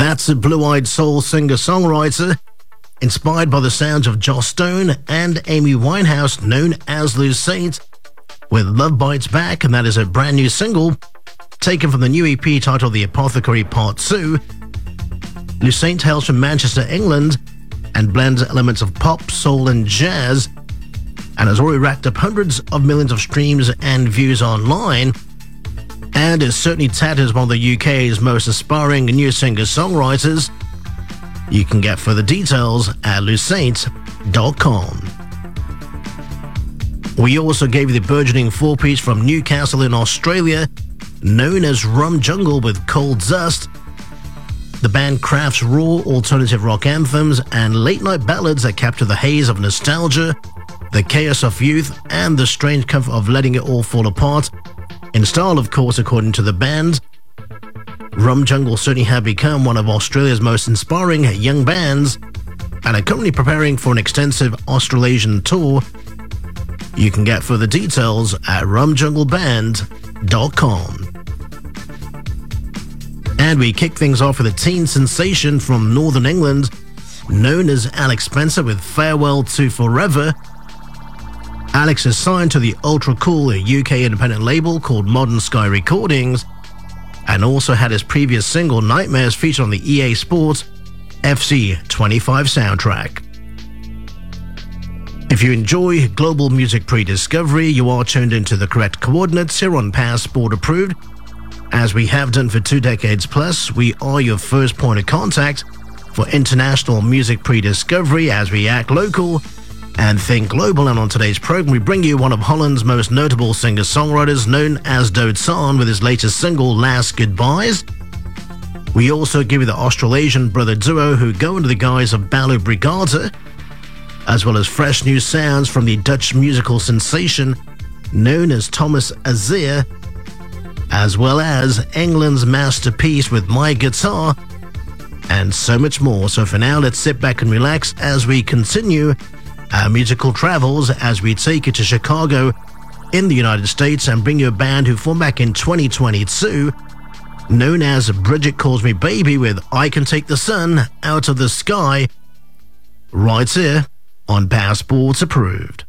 That's a blue-eyed soul singer-songwriter inspired by the sounds of Joss Stone and Amy Winehouse, known as Lucette, with Love Bites Back, and that is a brand new single taken from the new EP titled The Apothecary Part 2. Lucette hails from Manchester, England, and blends elements of pop, soul, and jazz, and has already racked up hundreds of millions of streams and views online, and is certainly touted as one of the UK's most aspiring new singer-songwriters. You can get further details at lucette.com. We also gave you the burgeoning four-piece from Newcastle in Australia, known as Rum Jungle with Cold Dust. The band crafts raw alternative rock anthems and late-night ballads that capture the haze of nostalgia, the chaos of youth, and the strange comfort of letting it all fall apart. In style, of course, according to the band. Rum Jungle certainly have become one of Australia's most inspiring young bands and are currently preparing for an extensive Australasian tour. You can get further details at rumjungleband.com. And we kick things off with a teen sensation from Northern England, known as Alex Spencer with Farewell to Forever. Alex is signed to the ultra-cool UK independent label called Modern Sky Recordings, and also had his previous single Nightmares featured on the EA Sports FC 25 soundtrack. If you enjoy global music pre-discovery, you are tuned into the correct coordinates here on Passport Approved. As we have done for 2 decades plus, we are your first point of contact for international music pre-discovery as we act local and think global. And on today's program, we bring you one of Holland's most notable singer-songwriters, known as Doodsan, with his latest single, Last Goodbyes. We also give you the Australasian brother duo who go under the guise of Ballo Brigada, as well as fresh new sounds from the Dutch musical sensation known as Thomas Azir, as well as England's masterpiece with My Guitar, and so much more. So for now, let's sit back and relax as we continue our musical travels as we take you to Chicago in the United States and bring you a band who formed back in 2022, known as Bridget Calls Me Baby with I Can Take the Sun Out of the Sky, right here on Passport Approved.